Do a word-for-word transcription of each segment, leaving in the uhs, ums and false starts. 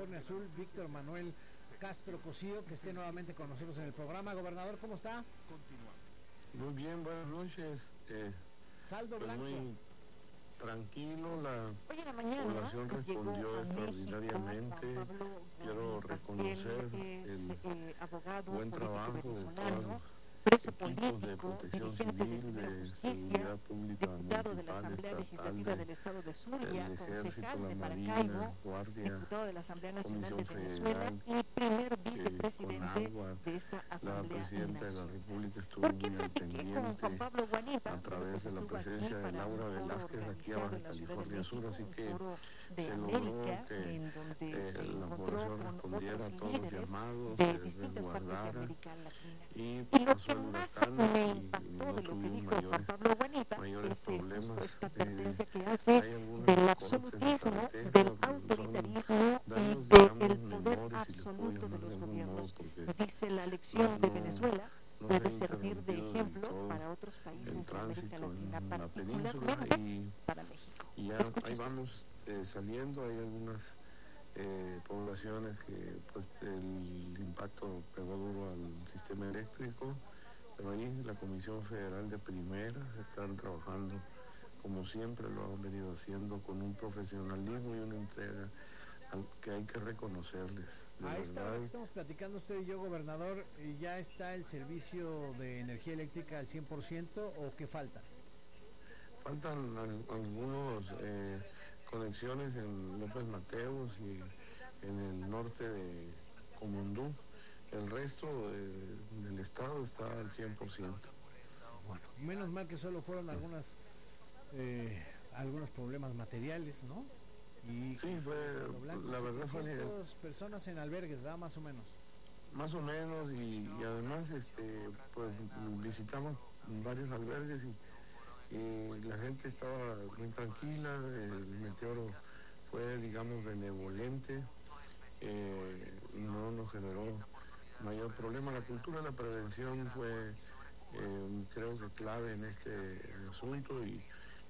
California Sur, Víctor Manuel Castro Cosío, que esté nuevamente con nosotros en el programa. Gobernador, ¿cómo está? Muy bien, buenas noches. Eh, Saldo pues blanco. Muy tranquilo, la Hoy en la mañana población respondió extraordinariamente. México, Quiero reconocer es, el eh, abogado buen trabajo de todos los preso equipos de político, protección dirigente civil, de de justicia, seguridad pública diputado de la municipal, Asamblea estatal, Legislativa de, del Estado de Zulia, del ejército, concejal la de marina, Maracaibo, guardia, diputado de la Asamblea Nacional de Comisión Venezuela Federal, y primer eh, vicepresidente Conagua, de esta la Asamblea presidenta de la Nacional. República estuvo ¿Por qué muy al platiqué con pendiente Juan Pablo Guanipa? a través de la presencia de Laura Velázquez aquí a Baja California Sur, así que de se América, logró que en donde eh, se la encontró población con respondiera a otros todos los líderes llamados, de se distintas partes de resguardara América Latina. y Y lo pasó que el más huracán me y impactó no de lo que tuvimos dijo Juan mayores, Pablo Guanipa mayores es eh, justo problemas. esta Eh, advertencia que hace hay algunos del cortes de absolutismo, carretera, del son autoritarismo y daños, del digamos, poder menores, si les puedo absoluto de llamar de los algún gobiernos. modo, porque Dice la lección de no- Venezuela no puede se ha servir de interrumpido del ejemplo todo para otros el países de América tránsito Latina, en la península particularmente y, para México. y ya Escuche ahí usted. vamos eh, saliendo. Hay algunas eh, poblaciones que pues el impacto pegó duro al sistema eléctrico, pero ahí la Comisión Federal de Primera están trabajando como siempre lo han venido haciendo, con un profesionalismo y una entrega al que hay que reconocerles. De A esta hora verdad, que estamos platicando usted y yo, gobernador, ¿ya está el servicio de energía eléctrica al cien por ciento o qué falta? faltan al- algunos eh, conexiones en López Mateos y en el norte de Comundú. El resto de- del estado está al cien por ciento. Bueno, menos mal que solo fueron algunas eh, algunos problemas materiales, ¿no? Y Sí, fue, Saldo Blanco, la verdad fue setecientas personas en albergues, ¿verdad? Más o menos. más o menos, y, y además este pues visitamos varios albergues y, y la gente estaba muy tranquila. El meteoro fue, digamos, benevolente, eh, no nos generó mayor problema. La cultura de la prevención fue eh, creo que clave en este asunto, y,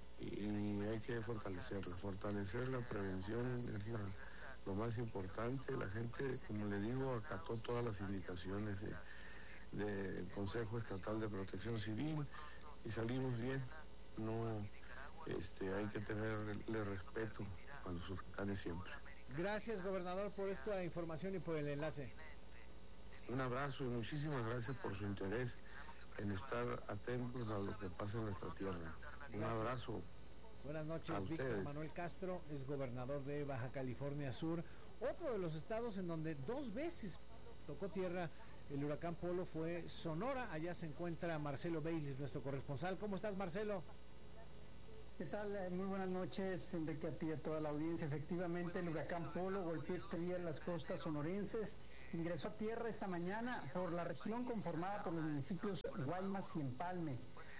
y hay que fortalecerla, fortalecer la prevención es la lo más importante. La gente, como le digo, acató todas las indicaciones de, del Consejo Estatal de Protección Civil y salimos bien. No, este, hay que tenerle respeto a los huracanes siempre. Gracias, gobernador, por esta información y por el enlace. Un abrazo y muchísimas gracias por su interés en estar atentos a lo que pasa en nuestra tierra. Un abrazo. Buenas noches, A Víctor ustedes. Manuel Castro es gobernador de Baja California Sur. Otro de los estados en donde dos veces tocó tierra el huracán Polo fue Sonora. Allá se encuentra Marcelo Baylis, nuestro corresponsal. ¿Cómo estás, Marcelo? ¿Qué tal? Eh, Muy buenas noches, Enrique, a ti y a toda la audiencia. Efectivamente, el huracán Polo golpeó este día en las costas sonorenses. Ingresó a tierra esta mañana por la región conformada por los municipios Guaymas y Empalme.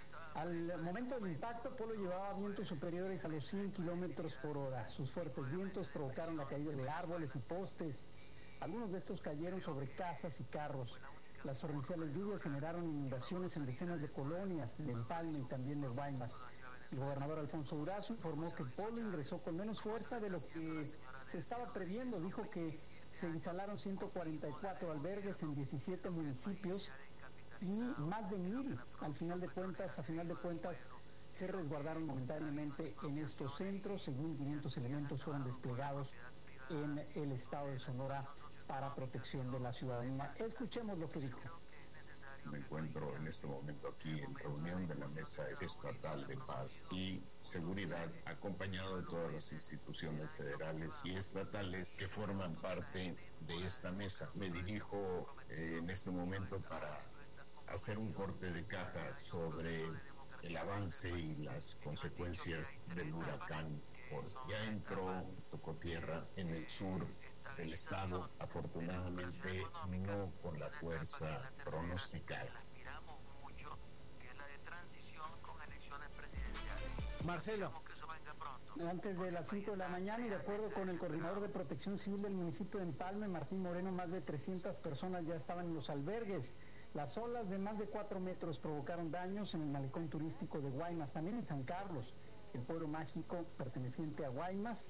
Al momento del impacto, Polo llevaba vientos superiores a los cien kilómetros por hora. Sus fuertes vientos provocaron la caída de árboles y postes. Algunos de estos cayeron sobre casas y carros. Las torrenciales lluvias generaron inundaciones en decenas de colonias de Empalme y también de Guaymas. El gobernador Alfonso Durazo informó que Polo ingresó con menos fuerza de lo que se estaba previendo. Dijo que se instalaron ciento cuarenta y cuatro albergues en diecisiete municipios y más de mil, al final de cuentas, a final de cuentas, se resguardaron momentáneamente en estos centros. Según quinientos elementos fueron desplegados en el estado de Sonora para protección de la ciudadanía. Escuchemos lo que dijo. Me encuentro en este momento aquí en reunión de la Mesa Estatal de Paz y Seguridad, acompañado de todas las instituciones federales y estatales que forman parte de esta mesa. Me dirijo eh, en este momento para hacer un corte de caja sobre el avance y las consecuencias del huracán Polo. Ya entró, tocó tierra en el sur del estado, afortunadamente no con la fuerza pronosticada. Marcelo. Antes de las cinco de la mañana, y de acuerdo con el coordinador de protección civil del municipio de Empalme, Martín Moreno, más de trescientas personas ya estaban en los albergues. Las olas de más de cuatro metros provocaron daños en el malecón turístico de Guaymas, también en San Carlos, el pueblo mágico perteneciente a Guaymas.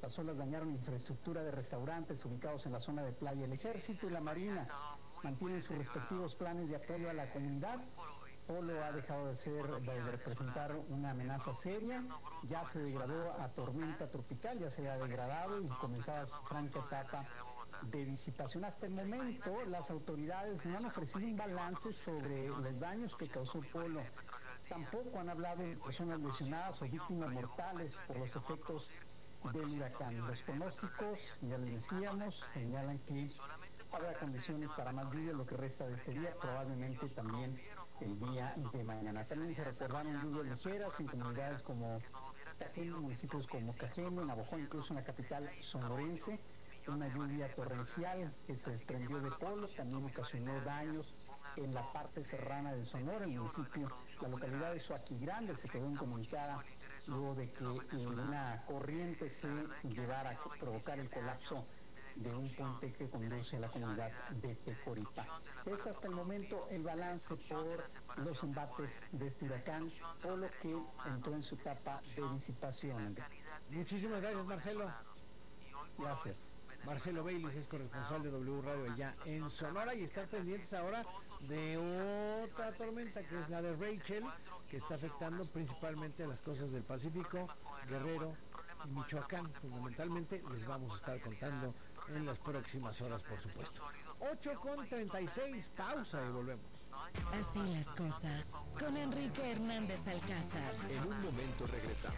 Las olas dañaron infraestructura de restaurantes ubicados en la zona de playa. El Ejército y la Marina mantienen sus respectivos planes de apoyo a la comunidad. Polo ha dejado de ser, de representar una amenaza seria, ya se degradó a tormenta tropical, ya se ha degradado y comenzaba su franca etapa de disipación. Hasta el momento, las autoridades no han ofrecido un balance sobre los daños que causó Polo. Tampoco han hablado de personas lesionadas o víctimas mortales por los efectos del huracán. Los pronósticos, ya les decíamos, señalan que habrá condiciones para más lluvia lo que resta de este día, probablemente también el día de mañana. También se reportaron lluvias ligeras en comunidades como Cajeme, municipios como Cajeme, Navajo, incluso en la capital sonorense. Una lluvia torrencial que se desprendió de Polo también ocasionó daños en la parte serrana de Sonora, el municipio, la localidad de Soaqui Grande se quedó incomunicada luego de que una corriente se llevara a provocar el colapso de un puente que conduce a la comunidad de Tecoripa. Es hasta el momento el balance por los embates de este huracán, Polo, que entró en su etapa de disipación. Muchísimas gracias, Marcelo. Gracias. Marcelo Baylis es corresponsal de W Radio allá en Sonora, y estar pendientes ahora de otra tormenta que es la de Rachel, que está afectando principalmente a las costas del Pacífico, Guerrero y Michoacán. Fundamentalmente les vamos a estar contando en las próximas horas, por supuesto. ocho con treinta y seis, pausa y volvemos. Así las cosas, con Enrique Hernández Alcázar. En un momento regresamos.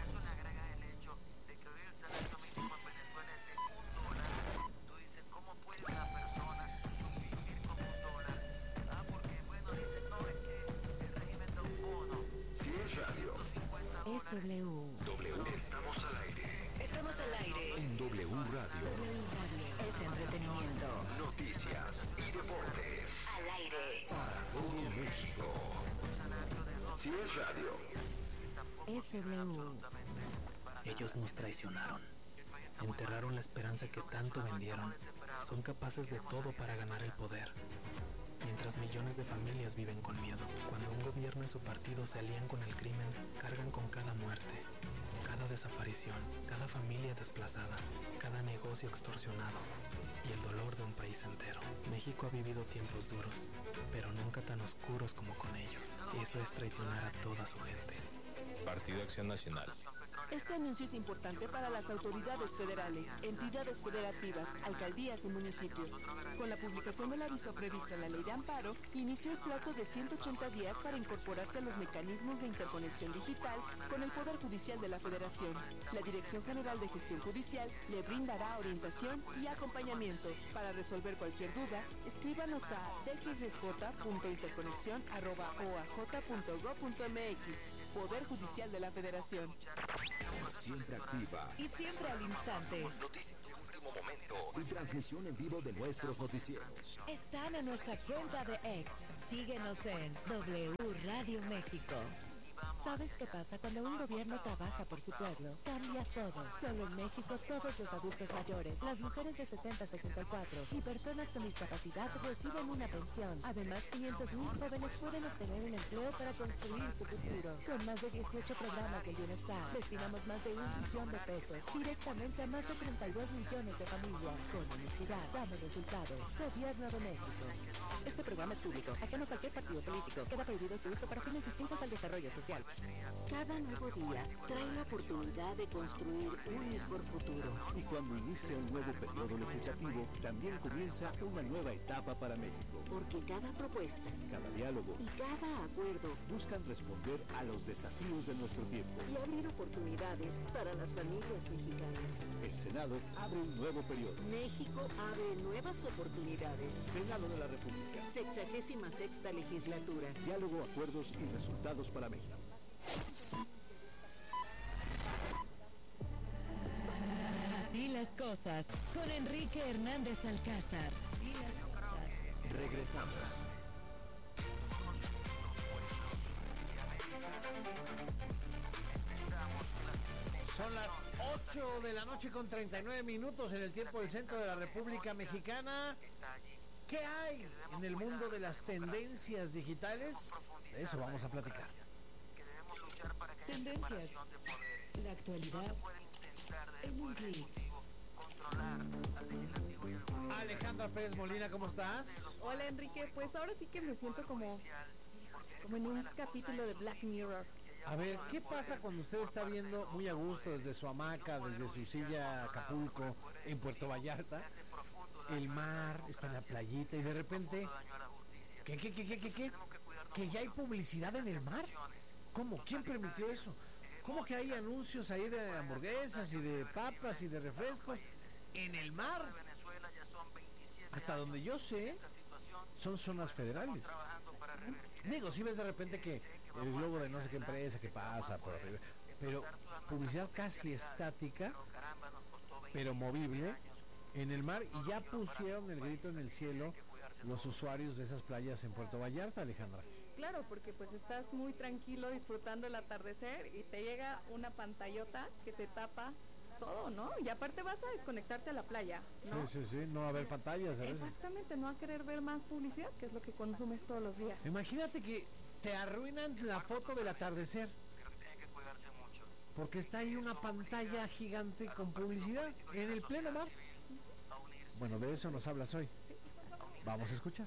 Es W. W. Estamos al aire. Estamos al aire. En W Radio. W Radio. Es entretenimiento. Noticias y deportes. Al aire. Para todo México. Si es radio. Es W. Ellos nos traicionaron. Enterraron la esperanza que tanto vendieron. Son capaces de todo para ganar el poder. Mientras millones de familias viven con miedo. Cuando un gobierno y su partido se alían con el crimen, cargan con cada muerte, cada desaparición, cada familia desplazada, cada negocio extorsionado y el dolor de un país entero. México ha vivido tiempos duros, pero nunca tan oscuros como con ellos. Eso es traicionar a toda su gente. Partido Acción Nacional. Este anuncio es importante para las autoridades federales, entidades federativas, alcaldías y municipios. Con la publicación del aviso previsto en la Ley de Amparo, inició el plazo de ciento ochenta días para incorporarse a los mecanismos de interconexión digital con el Poder Judicial de la Federación. La Dirección General de Gestión Judicial le brindará orientación y acompañamiento. Para resolver cualquier duda, escríbanos a d g r j punto interconexión arroba o a j punto gob punto m x. Poder Judicial de la Federación. Siempre activa Y siempre al instante. noticias de último momento y transmisión en vivo de nuestros noticieros. Están en nuestra cuenta de X. Síguenos en W Radio México. ¿Sabes qué pasa cuando un gobierno trabaja por su pueblo? Cambia todo. Solo en México todos los adultos mayores, las mujeres de sesenta a sesenta y cuatro y personas con discapacidad reciben una pensión. Además, quinientos mil jóvenes pueden obtener un empleo para construir su futuro. Con más de dieciocho programas de bienestar, destinamos más de un billón de pesos directamente a más de treinta y dos millones de familias. Con honestidad, damos resultados. Gobierno de México. Este programa es público, ajeno a cualquier partido político. Queda prohibido su uso para fines distintos al desarrollo social. Cada nuevo día trae la oportunidad de construir un mejor futuro. Y cuando inicia un nuevo periodo legislativo, también comienza una nueva etapa para México. Porque cada propuesta, cada diálogo y cada acuerdo buscan responder a los desafíos de nuestro tiempo y abrir oportunidades para las familias mexicanas. El Senado abre un nuevo periodo. México abre nuevas oportunidades. Senado de la República. Sexagésima sexta legislatura. Diálogo, acuerdos y resultados para México. Así las cosas, con Enrique Hernández Alcázar. Así las cosas. Regresamos. Son las ocho de la noche con treinta y nueve minutos en el tiempo del centro de la República Mexicana. ¿Qué hay en el mundo de las tendencias digitales? De eso vamos a platicar. Tendencias. La actualidad en un clic. Alejandra Pérez Molina, ¿cómo estás? Hola Enrique, pues ahora sí que me siento como, como en un capítulo de Black Mirror. A ver, ¿qué pasa cuando usted está viendo muy a gusto desde su hamaca, desde su silla Acapulco, en Puerto Vallarta, el mar, está en la playita y de repente, ¿qué, qué, qué, qué, qué, qué? ¿Que ya hay publicidad en el mar? ¿Cómo? ¿Quién permitió eso? ¿Cómo que hay anuncios ahí de hamburguesas y de papas y de refrescos en el mar? Hasta donde yo sé, son zonas federales. Digo, si ves de repente que el globo de no sé qué empresa que pasa por arriba, pero publicidad casi estática, pero movible, en el mar, y ya pusieron el grito en el cielo los usuarios de esas playas en Puerto Vallarta, Alejandra. Claro, porque pues estás muy tranquilo disfrutando el atardecer y te llega una pantallota que te tapa todo, ¿no? Y aparte vas a desconectarte a la playa, ¿no? Sí, sí, sí, no a ver pantallas a veces. Exactamente, no a querer ver más publicidad, que es lo que consumes todos los días. Imagínate que te arruinan la foto del atardecer, porque está ahí una pantalla gigante con publicidad en el pleno mar. Bueno, de eso nos hablas hoy. Sí. Vamos a escuchar.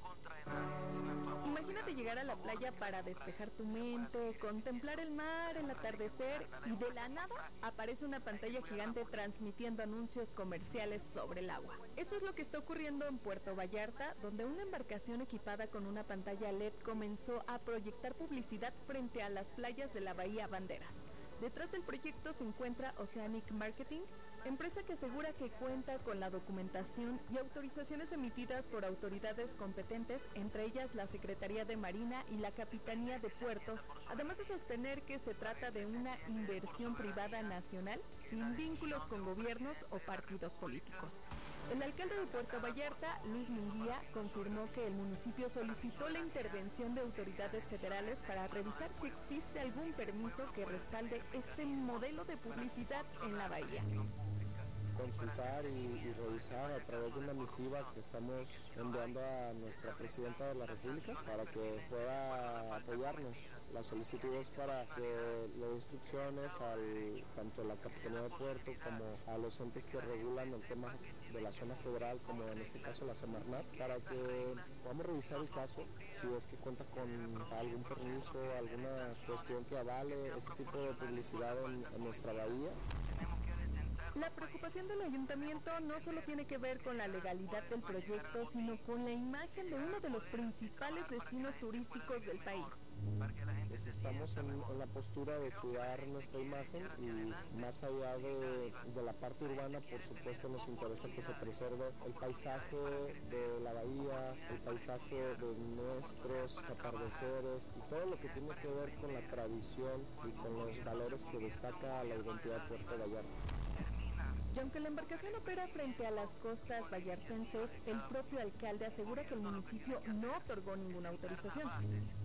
Imagínate llegar a la playa para despejar tu mente, contemplar el mar, el atardecer, y de la nada aparece una pantalla gigante transmitiendo anuncios comerciales sobre el agua. Eso es lo que está ocurriendo en Puerto Vallarta, donde una embarcación equipada con una pantalla L E D comenzó a proyectar publicidad frente a las playas de la Bahía Banderas. Detrás del proyecto se encuentra Oceanic Marketing, empresa que asegura que cuenta con la documentación y autorizaciones emitidas por autoridades competentes, entre ellas la Secretaría de Marina y la Capitanía de Puerto, además de sostener que se trata de una inversión privada nacional sin vínculos con gobiernos o partidos políticos. El alcalde de Puerto Vallarta, Luis Munguía, confirmó que el municipio solicitó la intervención de autoridades federales para revisar si existe algún permiso que respalde este modelo de publicidad en la bahía. Consultar y, y revisar a través de una misiva que estamos enviando a nuestra presidenta de la República para que pueda apoyarnos. La solicitud es para que le dé instrucciones al, tanto a la Capitanía de Puerto como a los entes que regulan el tema de la zona federal, como en este caso la Semarnat, para que podamos revisar el caso, si es que cuenta con algún permiso, alguna cuestión que avale ese tipo de publicidad en, en nuestra bahía. La preocupación del ayuntamiento no solo tiene que ver con la legalidad del proyecto, sino con la imagen de uno de los principales destinos turísticos del país. Pues estamos en, en la postura de cuidar nuestra imagen y más allá de, de la parte urbana, por supuesto nos interesa que se preserve el paisaje de la bahía, el paisaje de nuestros atardeceres y todo lo que tiene que ver con la tradición y con los valores que destaca la identidad de Puerto Vallarta. Y aunque la embarcación opera frente a las costas vallartenses, el propio alcalde asegura que el municipio no otorgó ninguna autorización.